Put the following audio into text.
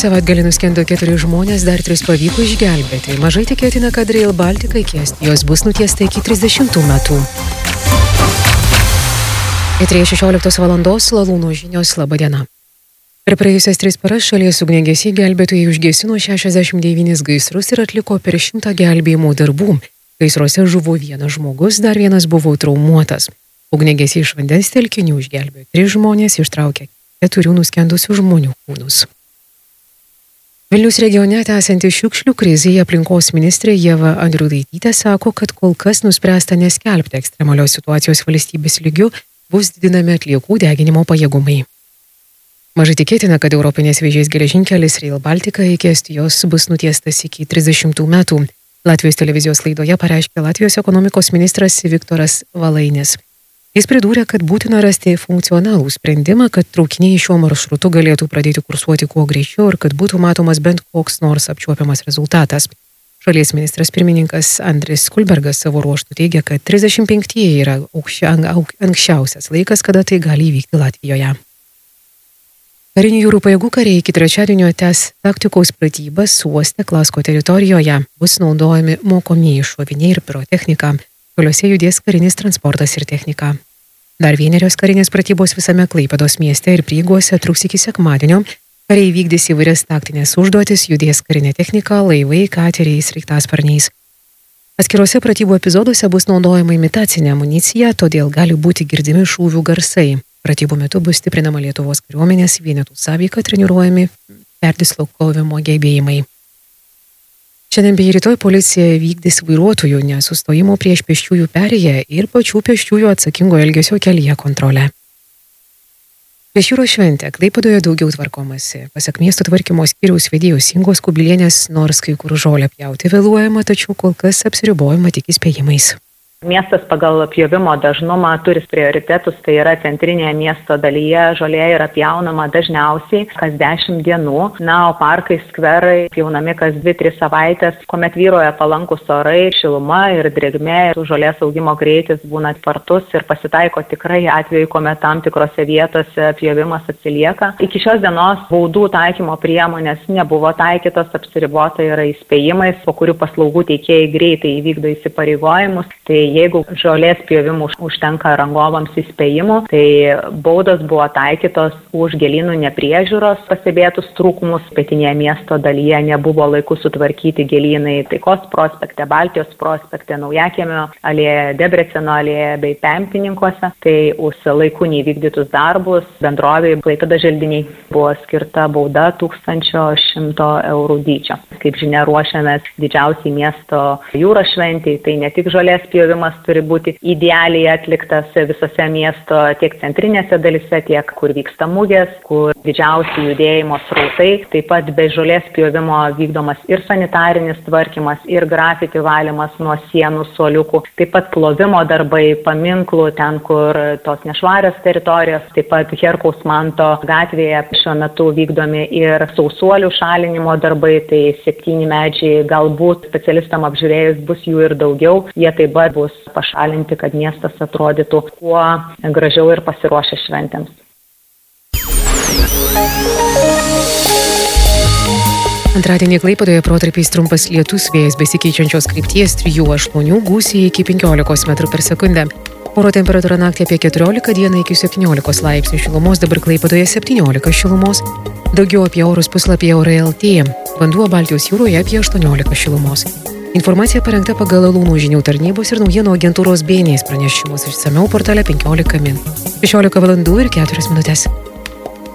savaitgalį nuskendo 4 žmonės, dar 3 pavyko išgelbėti. Mažai tikėtina, kad Rail Baltica iki Estijos bus nutiesta iki 30 metų. Eteryje 16 valandos Lalūno žinios, laba diena. Per praėjusias 3 paras šalies ugniagesiai gelbėtojai užgesino 69 gaisrus ir atliko per 100 gelbėjimo darbų. Gaisruose žuvo 1 žmogus, dar 1 buvo traumuotas. Ugniagesiai iš vandens telkinių išgelbėjo 3 žmonės, ištraukė 4 nuskendusių žmonių kūnus. Vilniaus regione tęsianti šiukšlių krizėje aplinkos ministrė Ieva Andriukaitytė sako, kad kol kas nuspręsta neskelbti ekstremalios situacijos valstybės lygiu, bus didinami atliekų deginimo pajėgumai. Mažai tikėtina, kad Europinės vėžės geležinkelis Rail Baltica iki Estijos bus nutiestas iki 30 metų. Latvijos televizijos laidoje pareiškė Latvijos ekonomikos ministras Viktoras Valainis. Jis pridūrė, kad būtina rasti funkcionalų sprendimą, kad traukiniai šiuo maršrutu galėtų pradėti kursuoti kuo greičiau ir kad būtų matomas bent koks nors apčiuopiamas rezultatas. Šalies ministras pirmininkas Andris Kulbergas savo ruožtu teigia, kad 35-ieji yra anksčiausias laikas, kada tai gali įvykti Latvijoje. Karinių jūrų pajėgų kariai iki trečiadienio tęs taktikos pratybas uoste Klasko teritorijoje. Bus naudojami mokomieji šoviniai ir pirotechnika, kuriuose judės karinis transportas ir technika. Dar 1 karinės pratybos visame Klaipėdos mieste ir prieigose truks iki sekmadienio. Kariai vykdys įvairias taktinės užduotis, judės karinė technika, laivai, kateriai, sraigtasparniais. Atskiruose pratybų epizoduose bus naudojama imitacinė amunicija, todėl gali būti girdimi šūvių garsai. Pratybų metu bus stiprinama Lietuvos kariuomenės vienetų sąveika, treniruojami perdislokavimo gebėjimai. Šiandien bei rytoj policija vykdys vairuotojų nesustojimo prieš pėsčiųjų perėją ir pačių pėsčiųjų atsakingo elgesio kelyje kontrolę. Prieš jūros šventę Klaipėdoje daugiau tvarkomasi. Pasak miesto tvarkymo skyriaus vedėjos Ingos Kubilienės, nors kai kur žolę pjauti vėluojama, tačiau kol kas apsiribojama tik įspėjimais. Miestas pagal pjovimo dažnumą turi prioritetus, tai yra centrinėje miesto dalyje žolė yra pjaunama dažniausiai kas 10 dienų, o parkai, skverai pjaunami kas 2-3 savaitės, kuomet vyroja palankus orai, šiluma ir drėgmė, žolės augimo greitis būna spartus ir pasitaiko tikrai atveju, kuomet tam tikrose vietose pjovimas atsilieka. Iki šios dienos baudų taikymo priemonės nebuvo taikytos, apsiribota yra įspėjimais, po kurių paslaugų teikėjai greitai įvykdo įsipareigojimus. Tai jeigu žolės pjovimų užtenka rangovams įspėjimų, tai baudos buvo taikytos už gėlynų nepriežiūros pastebėtus trūkumus. Pietinėje miesto dalyje nebuvo laiku sutvarkyti gėlynai Taikos prospekte, Baltijos prospekte, Naujakiemio alėje, Debreceno alėje bei Pempininkuose. Tai už laiku neįvykdytus darbus bendrovei Klaipėdos želdiniai buvo skirta bauda 1100 eurų dydžio. Kaip žinia, ruošiamės didžiausiai miesto jūros šventei, tai ne tik žolės pjovimas turi būti idealiai atliktas visose miesto tiek centrinėse dalyse, tiek kur vyksta mugės, kur didžiausi judėjimo srautai. Taip pat be žolės pjovimo vykdomas ir sanitarinis tvarkymas, ir grafiti valymas nuo sienų, suoliukų. Taip pat plovimo darbai, paminklų, ten kur tos nešvarios teritorijos. Taip pat Herkaus Manto gatvėje šiuo metu vykdomi ir sausuolių šalinimo darbai. Tai 7 medžiai, galbūt specialistam apžiūrėjus bus jų ir daugiau. Jie taip pat bus pašalinti, kad miestas atrodytų kuo gražiau ir pasiruošę šventėms. Antradienį Klaipėdoje protarpiais trumpas lietus, vėjas besikeičiančios krypties 3–8 gūsiai iki 15 metrų per sekundę. Oro temperatūra naktį apie 14, dieną iki 17 laipsnių šilumos, dabar Klaipėdoje 17 šilumos. Daugiau apie orus puslapyje Orai.lt. Vanduo Baltijos jūroje apie 18 šilumos. Informacija parengta pagal Lalūno žinių tarnybos ir naujienų agentūros BNS pranešimus, išsamiau portale 15 min. 16 valandų ir 4 minutės.